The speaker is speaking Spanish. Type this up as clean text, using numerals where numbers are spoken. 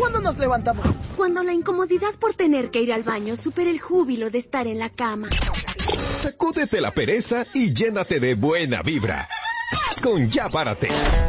¿Cuándo nos levantamos? Cuando la incomodidad por tener que ir al baño supere el júbilo de estar en la cama. Sacúdete la pereza y llénate de buena vibra. Con Ya Párate.